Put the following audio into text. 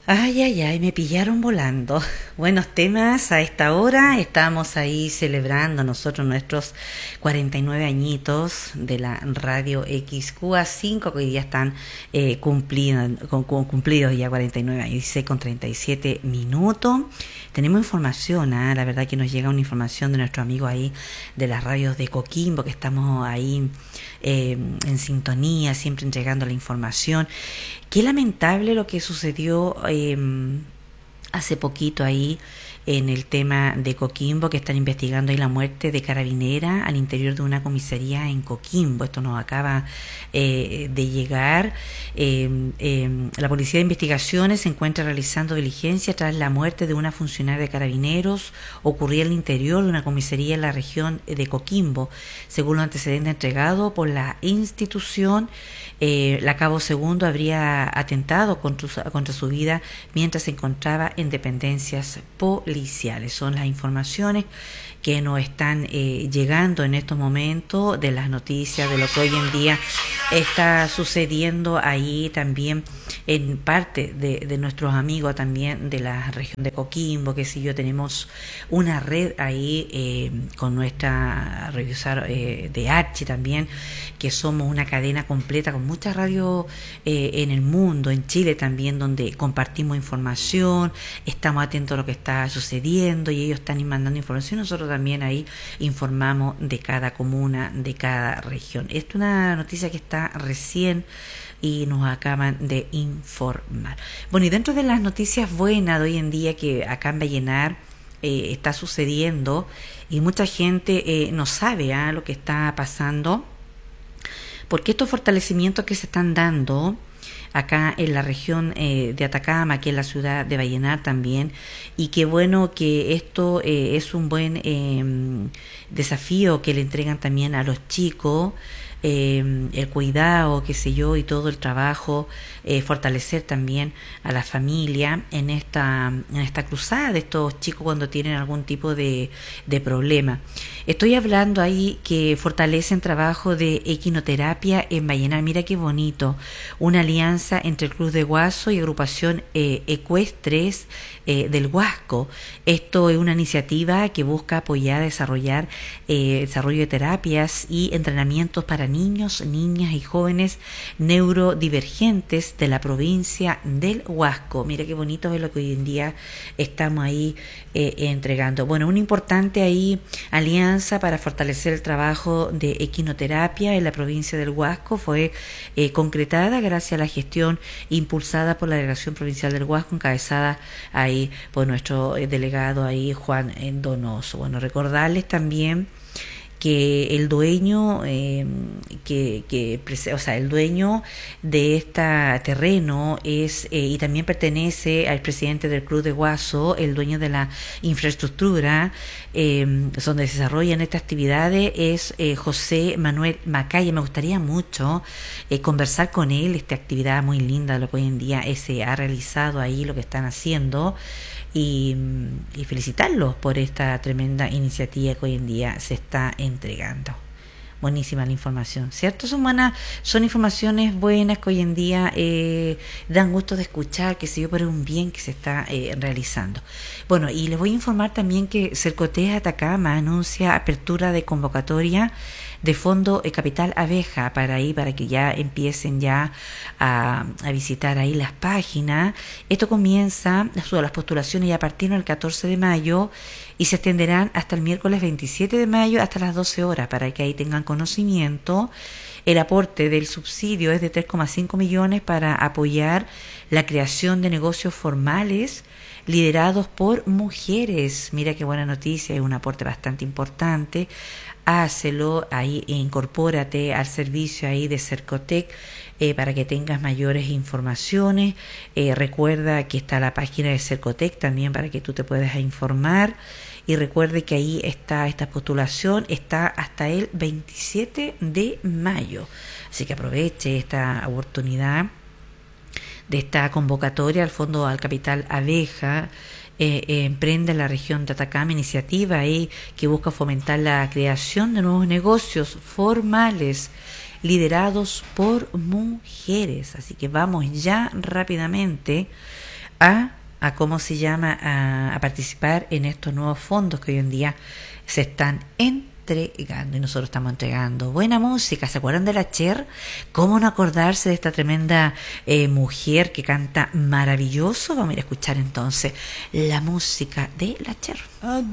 Ay, ay, ay, me pillaron volando. Buenos temas a esta hora. Estamos ahí celebrando nosotros nuestros 49 añitos de la radio XQA5, que hoy día están cumplidos ya 49 años, 16 con 37 minutos. Tenemos información, la verdad que nos llega una información de nuestro amigo ahí de las radios de Coquimbo, que estamos ahí en sintonía, siempre entregando la información. Qué lamentable lo que sucedió hace poquito ahí en el tema de Coquimbo, que están investigando ahí la muerte de carabinera al interior de una comisaría en Coquimbo. Esto nos acaba de llegar. La Policía de Investigaciones se encuentra realizando diligencia tras la muerte de una funcionaria de carabineros ocurrida al interior de una comisaría en la región de Coquimbo. Según los antecedentes entregados por la institución, la cabo segundo habría atentado contra su vida mientras se encontraba en dependencias policiales. Son las informaciones que nos están llegando en estos momentos de las noticias, de lo que hoy en día está sucediendo ahí también en parte de nuestros amigos también de la región de Coquimbo, que si yo tenemos una red ahí con nuestra revisar de Archi también, que somos una cadena completa con muchas radios en el mundo, en Chile también, donde compartimos información, estamos atentos a lo que está sucediendo y ellos están mandando información. Nosotros también ahí informamos de cada comuna, de cada región. Esto es una noticia que está recién y nos acaban de informar. Bueno, y dentro de las noticias buenas de hoy en día que acá en Vallenar está sucediendo y mucha gente no sabe lo que está pasando, porque estos fortalecimientos que se están dando acá en la región de Atacama, aquí en la ciudad de Vallenar también, y qué bueno que esto es un buen desafío que le entregan también a los chicos, el cuidado, qué sé yo, y todo el trabajo, fortalecer también a la familia en esta cruzada de estos chicos cuando tienen algún tipo de problema. Estoy hablando ahí que fortalecen trabajo de equinoterapia en Vallenar. Mira qué bonito, una alianza entre el Club de Guaso y agrupación ecuestres del Huasco. Esto es una iniciativa que busca apoyar, desarrollar desarrollo de terapias y entrenamientos para niños, niñas y jóvenes neurodivergentes de la provincia del Huasco. Mira qué bonito es lo que hoy en día estamos ahí entregando. Bueno, una importante ahí alianza para fortalecer el trabajo de equinoterapia en la provincia del Huasco fue concretada gracias a la gestión impulsada por la Delegación Provincial del Huasco, encabezada ahí por nuestro delegado ahí, Juan Donoso. Bueno, recordarles también que el dueño el dueño de este terreno es y también pertenece al presidente del Club de Guaso, el dueño de la infraestructura donde se desarrollan estas actividades es José Manuel Macaya. Me gustaría mucho conversar con él, esta actividad muy linda, lo que hoy en día se ha realizado ahí, lo que están haciendo. Y felicitarlos por esta tremenda iniciativa que hoy en día se está entregando. Buenísima la información, ¿cierto? Son informaciones buenas que hoy en día dan gusto de escuchar, que se dio por un bien que se está realizando. Bueno, y les voy a informar también que Cercotea Atacama anuncia apertura de convocatoria de Fondo Capital Abeja para que ya empiecen ya a visitar ahí las páginas. Esto comienza, las postulaciones ya partieron el 14 de mayo y se extenderán hasta el miércoles 27 de mayo hasta las 12 horas para que ahí tengan conocimiento. El aporte del subsidio es de 3,5 millones para apoyar la creación de negocios formales liderados por mujeres. Mira qué buena noticia, es un aporte bastante importante. Hácelo ahí, incorpórate al servicio ahí de Cercotec para que tengas mayores informaciones. Recuerda que está la página de Cercotec también para que tú te puedas informar. Y recuerde que ahí está esta postulación, está hasta el 27 de mayo. Así que aproveche esta oportunidad de esta convocatoria al Fondo al Capital Abeja. Emprende en la región de Atacama iniciativa que busca fomentar la creación de nuevos negocios formales liderados por mujeres. Así que vamos ya rápidamente a cómo se llama, a participar en estos nuevos fondos que hoy en día se están entregando, y nosotros estamos entregando buena música. ¿Se acuerdan de la Cher? ¿Cómo no acordarse de esta tremenda mujer que canta maravilloso? Vamos a ir a escuchar entonces la música de la Cher.